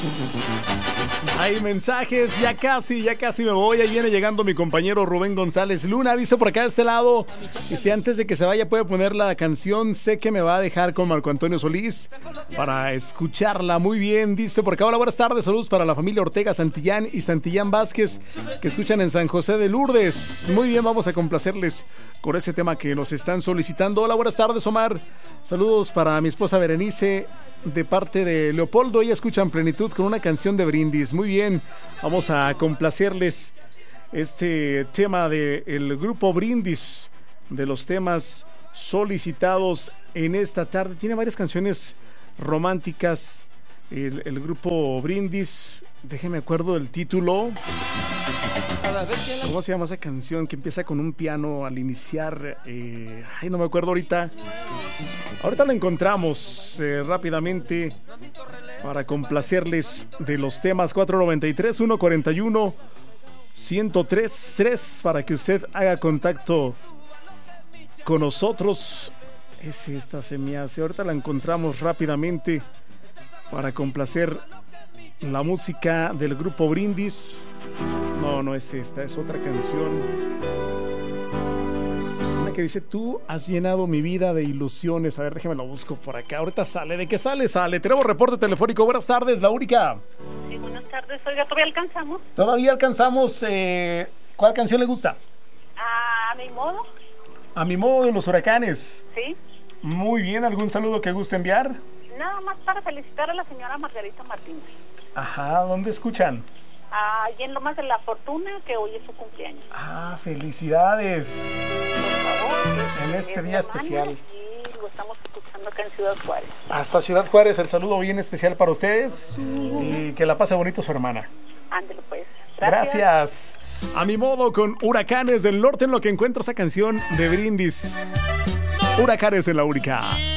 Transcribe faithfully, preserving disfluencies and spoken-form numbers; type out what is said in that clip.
Hay mensajes, ya casi, ya casi me voy. Ahí viene llegando mi compañero Rubén González Luna. Dice por acá de este lado, y si antes de que se vaya puede poner la canción Sé que me va a dejar con Marco Antonio Solís para escucharla. Muy bien, dice por acá, hola, buenas tardes, saludos para la familia Ortega Santillán y Santillán Vázquez que escuchan en San José de Lourdes. Muy bien, vamos a complacerles con ese tema que nos están solicitando. Hola, buenas tardes, Omar. Saludos para mi esposa Berenice de parte de Leopoldo. Ella escucha en Plenitud con una canción de Brindis. Muy bien, vamos a complacerles este tema del grupo Brindis, de los temas solicitados en esta tarde. Tiene varias canciones románticas el, el grupo Brindis. Déjeme acuerdo del título. ¿Cómo se llama esa canción que empieza con un piano al iniciar? Eh, ay, no me acuerdo ahorita. Ahorita la encontramos eh, rápidamente para complacerles de los temas. Cuatro noventa y tres, uno cuarenta y uno, ciento tres tres para que usted haga contacto con nosotros. Es esta, se me hace. Ahorita la encontramos rápidamente para complacer la música del grupo Brindis. No, no es esta, es otra canción. Una que dice, tú has llenado mi vida de ilusiones. A ver, déjame lo busco por acá. Ahorita sale. ¿De qué sale? Sale. Tenemos reporte telefónico. Buenas tardes, Laurica. Sí, buenas tardes. Oiga, ¿todavía alcanzamos? Todavía alcanzamos. Eh, ¿Cuál canción le gusta? A mi modo. A mi modo, de los Huracanes. Sí. Muy bien. ¿Algún saludo que guste enviar? Nada más para felicitar a la señora Margarita Martínez. Ajá, ¿dónde escuchan? Allí en Lomas de la Fortuna, que hoy es su cumpleaños. Ah, felicidades. Por favor. En este día especial. Y lo estamos escuchando acá en Ciudad Juárez. Hasta Ciudad Juárez, el saludo bien especial para ustedes. Y que la pase bonito su hermana. Ándale pues. Gracias. Gracias. A mi modo, con Huracanes del Norte, en lo que encuentro esa canción de Brindis. Huracanes en la Única.